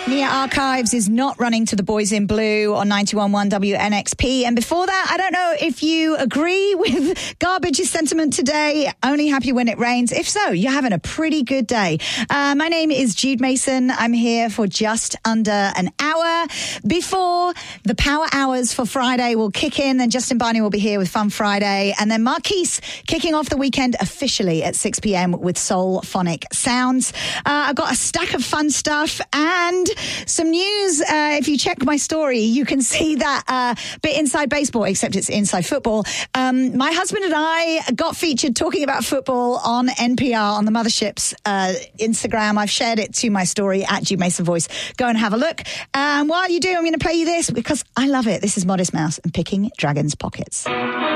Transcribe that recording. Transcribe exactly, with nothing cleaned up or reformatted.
Nia Archives is not running to the Boys in Blue on ninety-one point one W N X P. And before that, I don't know if you agree with Garbage's sentiment today. Only happy when it rains. If so, you're having a pretty good day. Uh, my name is Jude Mason. I'm here for just under an hour before the power hours for Friday will kick in. Then Justin Barney will be here with Fun Friday. And then Marquise kicking off the weekend officially at six p.m. with Soul Phonic Sounds. Uh, I've got a stack of fun stuff and some news. Uh, if you check my story, you can see that uh, bit inside baseball, except it's inside football. Um, my husband and I got featured talking about football on N P R on the Mothership's uh, Instagram. I've shared it to my story at Jude Mason Voice. Go and have a look. And um, while you do, I'm going to play you this because I love it. This is Modest Mouse and Picking Dragons' Pockets.